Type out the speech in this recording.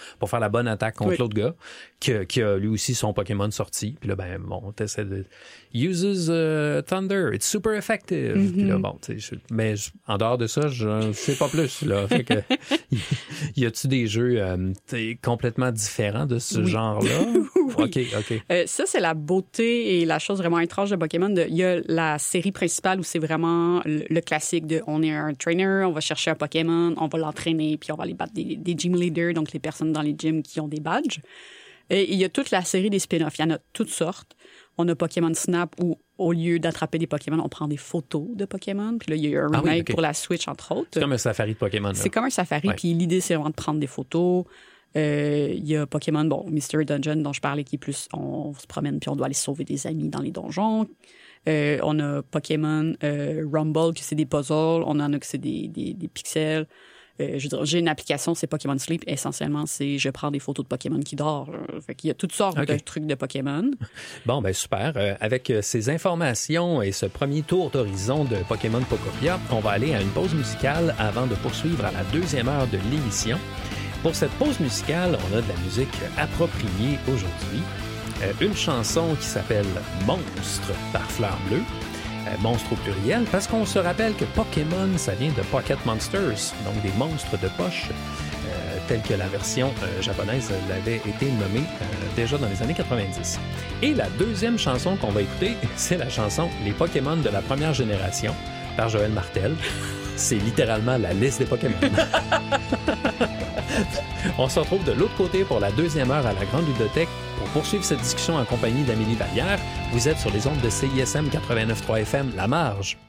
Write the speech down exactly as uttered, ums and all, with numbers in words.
pour faire la bonne attaque contre oui. l'autre gars, qui, qui a lui aussi son Pokémon sorti. Puis là, ben bon, t'essaies de... Uses uh, Thunder, it's super effective. Mm-hmm. Puis là, bon, tu sais, mais en dehors de ça, je sais pas plus, là. Fait que, y a-tu des jeux euh, complètement différents de ce oui. genre-là? oui. OK, OK. Euh, ça, c'est la beauté et la chose vraiment étrange de Pokémon. Il y a la série principale où c'est vraiment le, le classique de on est un trainer, on va chercher un Pokémon, on va l'entraîner, puis on va aller battre des, des gym leaders, donc les personnes dans les gyms qui ont des badges. Et il y a toute la série des spin-offs. Il y en a toutes sortes. On a Pokémon Snap où, au lieu d'attraper des Pokémon, on prend des photos de Pokémon. Puis là, il y a eu un remake ah oui, okay. pour la Switch, entre autres. C'est comme un safari de Pokémon. Là. C'est comme un safari. Ouais. Puis l'idée, c'est vraiment de prendre des photos. Euh, il y a Pokémon, bon, Mystery Dungeon, dont je parlais, qui est plus, on, on se promène puis on doit aller sauver des amis dans les donjons. Euh, on a Pokémon euh, Rumble, qui c'est des puzzles. On en a que c'est des, des, des pixels. Euh, je veux dire, j'ai une application, c'est Pokémon Sleep. Essentiellement, c'est je prends des photos de Pokémon qui dort. Euh, fait qu'il y a toutes sortes okay. de trucs de Pokémon. Bon, ben super. Euh, avec ces informations et ce premier tour d'horizon de Pokémon Pokopia, on va aller à une pause musicale avant de poursuivre à la deuxième heure de l'émission. Pour cette pause musicale, on a de la musique appropriée aujourd'hui. Euh, une chanson qui s'appelle « Monstre » par Fleur Bleue. Monstre au pluriel, parce qu'on se rappelle que Pokémon, ça vient de Pocket Monsters, donc des monstres de poche, euh, telle que la version euh, japonaise l'avait été nommée euh, déjà dans les années quatre-vingt-dix. Et la deuxième chanson qu'on va écouter, c'est la chanson « Les Pokémon de la première génération » par Joël Martel. C'est littéralement la liste des Pokémon. On se retrouve de l'autre côté pour la deuxième heure à la Grande Ludothèque pour poursuivre cette discussion en compagnie d'Amélie Vallière. Vous êtes sur les ondes de C I S M quatre-vingt-neuf point trois F M, La Marge.